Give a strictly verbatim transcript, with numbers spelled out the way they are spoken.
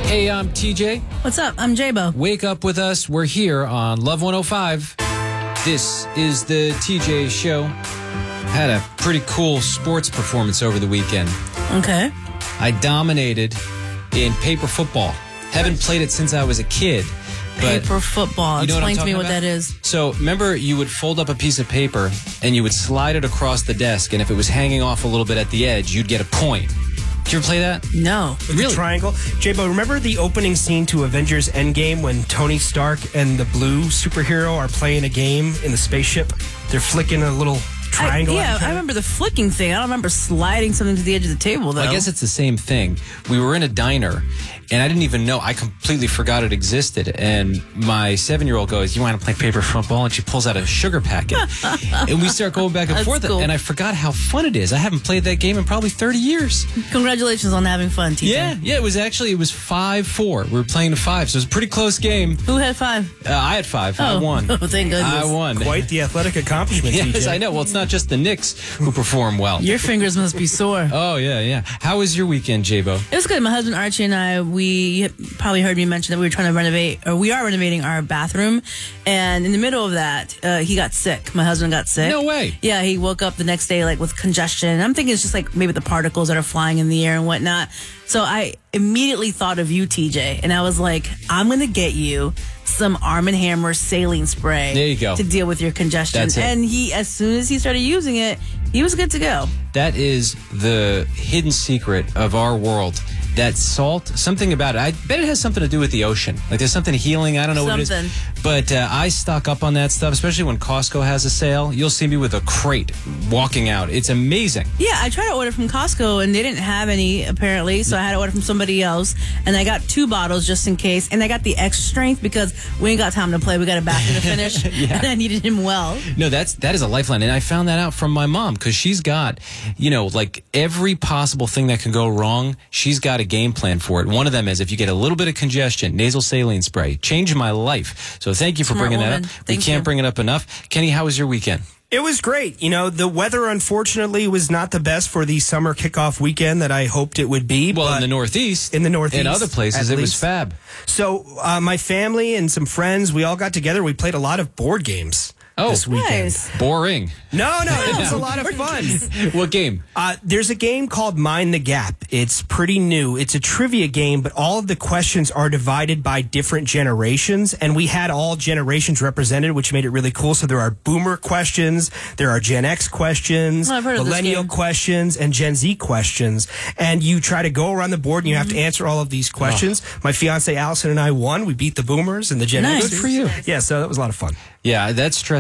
Hey, I'm T J. What's up? I'm J-Bo. Wake up with us. We're here on Love one oh five. This is the T J Show. Had a pretty cool sports performance over the weekend. Okay. I dominated in paper football. Haven't played it since I was a kid. But Paper football. You know Explain what to me what about? that is. So, remember, you would fold up a piece of paper and you would slide it across the desk, and if it was hanging off a little bit at the edge, you'd get a point. Did you ever play that? No. With Really? the triangle. J-Bo, remember the opening scene to Avengers Endgame when Tony Stark and the blue superhero are playing a game in the spaceship? They're flicking a little triangle. I, at yeah, each I other? remember the flicking thing. I don't remember sliding something to the edge of the table, though. I guess it's the same thing. We were in a diner, and I didn't even know. I completely forgot it existed. And my seven-year-old goes, "You want to play paper football?" And she pulls out a sugar packet. And we start going back and That's forth. cool. And I forgot how fun it is. I haven't played that game in probably thirty years. Congratulations on having fun, T J. Yeah, yeah. It was actually, it was five four. We were playing to five, so it was a pretty close game. Who had five? Uh, I had five. I Oh. won. Oh, thank goodness. I won. Quite the athletic accomplishment, Yes, T J. I know. Well, it's not just the Knicks who perform well. Your fingers must be sore. Oh, yeah, yeah. How was your weekend, J-Bo? It was good. My husband Archie and I, we probably heard me mention that we were trying to renovate, or we are renovating our bathroom. And in the middle of that, uh, he got sick. My husband got sick. No way. Yeah, he woke up the next day like with congestion. I'm thinking it's just like maybe the particles that are flying in the air and whatnot. So I immediately thought of you, T J, and I was like, I'm going to get you some Arm and Hammer saline spray. There you go. To deal with your congestion. That's it. And he, as soon as he started using it, he was good to go. That is the hidden secret of our world. That salt, something about it. I bet it has something to do with the ocean. Like there's something healing. I don't know what it Something. is. But uh, I stock up on that stuff, especially when Costco has a sale. You'll see me with a crate walking out. It's amazing. Yeah, I tried to order from Costco and they didn't have any apparently, so I had to order from somebody else. And I got two bottles just in case, and I got the extra strength because we ain't got time to play. We got a basket to finish, Yeah. and I needed him well. No, that's that is a lifeline, and I found that out from my mom because she's got, you know, like every possible thing that can go wrong. She's got a game plan for it. One of them is if you get a little bit of congestion, nasal saline spray. Changed my life. So thank you for Smart bringing woman. that up. Thank we can't you. bring it up enough. Kenny, how was your weekend? It was great. You know, the weather, unfortunately, was not the best for the summer kickoff weekend that I hoped it would be. Well, but in the Northeast, in the Northeast, in other places, at it was least. fab. So uh, my family and some friends, we all got together. We played a lot of board games Oh, this weekend. Nice. Boring. No, no, it was a lot of fun. What game? Uh, there's a game called Mind the Gap. It's pretty new. It's a trivia game, but all of the questions are divided by different generations, and we had all generations represented, which made it really cool. So there are boomer questions, there are Gen X questions, Oh, I've heard of this millennial game. questions, and Gen Z questions. And you try to go around the board, and you have to answer all of these questions. My fiance Allison and I won. We beat the boomers and the Gen Nice. Xers. Good for you. Yeah, so that was a lot of fun. Yeah, that's stressful.